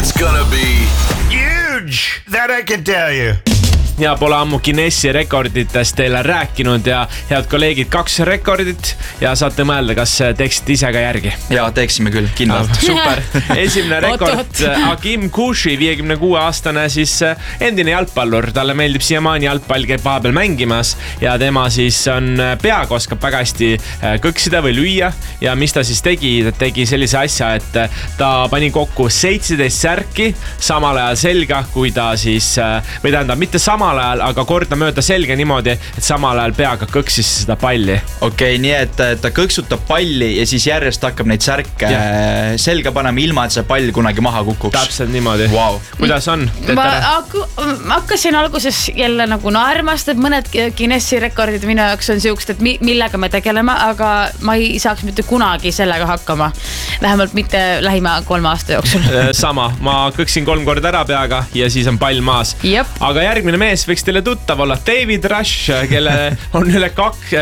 It's gonna be huge, that I can tell you. Ja pole ammu Guinessi rekorditest teile rääkinud ja head kolleegid, 2 rekordit ja saate mõelda, kas teeksid ise ka järgi. Ja teeksime küll, kindlalt. Super. Esimene rekord Agim Kushi, 56-aastane siis endine jalgpallur. Talle meeldib siiamaani jalgpall, käib vahepeal mängimas ja tema siis on peaga oskab väga hästi kõksida või lüüa ja mis ta siis tegi? Ta tegi sellise asja, et ta pani kokku 17 särki samal ajal selga, kui ta siis, või tähendab, mitte samal ajal, aga korda mööda selga niimoodi, et samal ajal peaga kõksis seda palli. Okei, nii et ta kõksutab palli ja siis järjest hakkab neid särke selga panema ilma, et see pall kunagi maha kukuks. Täpselt niimoodi. Wow. Kuidas on? Ma hakkasin alguses jälle nagu naermast, et mõned Guinessi rekordid minu jaoks on siukest, et millega me tegeleme, aga ma ei saaks mitte kunagi sellega hakkama. Vähemalt mitte lähima 3 aasta jooksul. Sama, ma kõksin 3 korda ära peaga ja siis on pall maas. Jep. Aga järgmine mees võiks teile tuttav olla David Rush, kelle on üle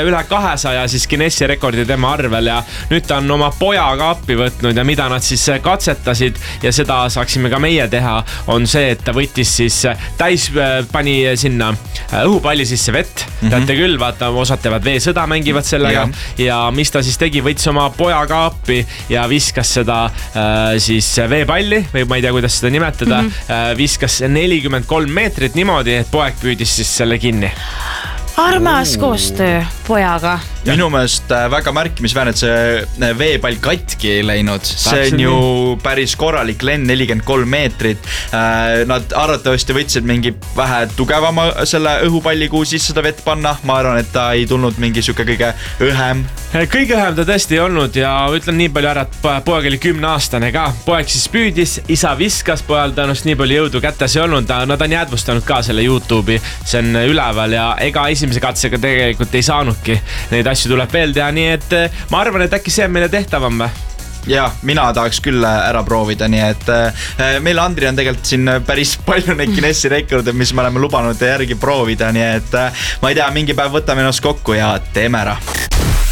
200 siis Guinessi rekordi tema arvel ja nüüd ta on oma pojaga appi võtnud ja mida nad siis katsetasid ja seda saaksime ka meie teha, on see, et ta võttis siis pani sinna õhupalli sisse vett. Teate küll, vaata, osad teevad veesõda, mängivad sellega ja mis ta siis tegi, võttis oma pojaga appi ja viskas seda siis veepalli või ma ei tea, kuidas seda nimetada, viskas 43 meetrit niimoodi, et poeg püüdis siis selle kinni. Armas koostöö pojaga. Minu meelest väga märkimisväärne, et see veepall katki ei läinud. See on ju päris korralik lend, 43 meetrit. Nad arvatavasti võtsid mingi vähe tugevama selle õhupalli, kuhu sisse seda vett panna. Ma arvan, et ta ei tulnud mingi siuke kõige õhem. Kõige õhem ta tõesti ei olnud ja ütlen nii palju ära, et poeg oli 10-aastane ka. Poeg siis püüdis, isa viskas, pojal tõenäoliselt nii palju jõudu kätes ei olnud. Nad on jäädvustanud ka selle YouTube'i, see on üleval ja ega esimese katsega tegelikult ei saanudki. Neid asju tuleb veel teha, nii et ma arvan, et äkki see on meile tehtavam või? Ja, mina tahaks küll ära proovida, nii et meil Andri on tegelikult siin päris palju neid Guinessi rekorde, mis me oleme lubanud järgi proovida, nii et ma ei tea, mingi päev võtame ennast kokku ja teeme ära.